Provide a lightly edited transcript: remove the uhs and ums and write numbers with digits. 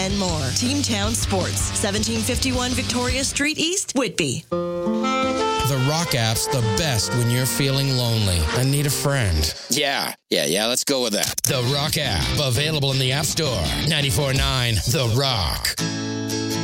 and more. Teamtown Sports, 1751 Victoria Street East, Whitby. The Rock app's the best when you're feeling lonely and need a friend. Yeah, let's go with that. The Rock app, available in the App Store. 94.9 The Rock.